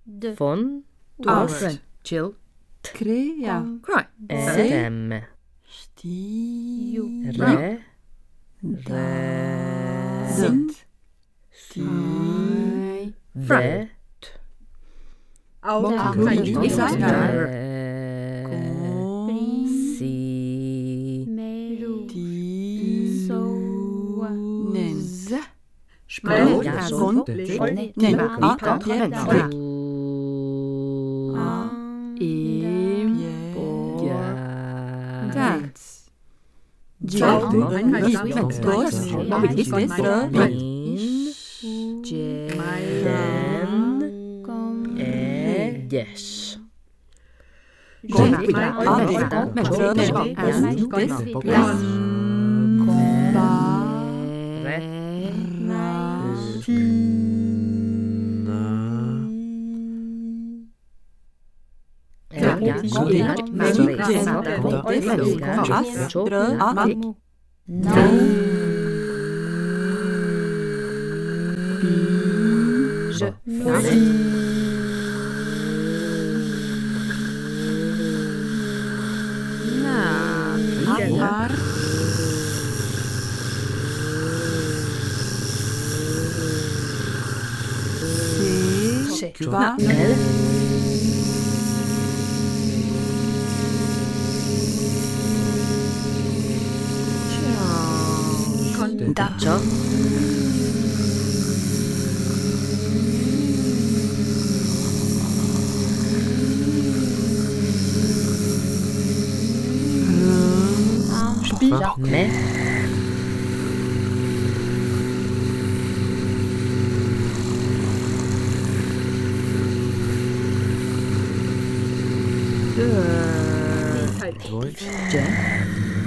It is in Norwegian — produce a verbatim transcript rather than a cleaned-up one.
D. Fon. Dwarf. Chill. Crea. Cry. Etem. Sti. Re. Da. Zit. Sti. Ve. Bom. Si. Meru. Di. Soa. Nen. Spel. Ja, Gon. Nen. Nen. A. Jen. Jen. A. Im. Ja. Dat. Ja. Dos. Min. Den. Kom. E. Yes. Kom. Va. Da. Ciao. Me. Jen.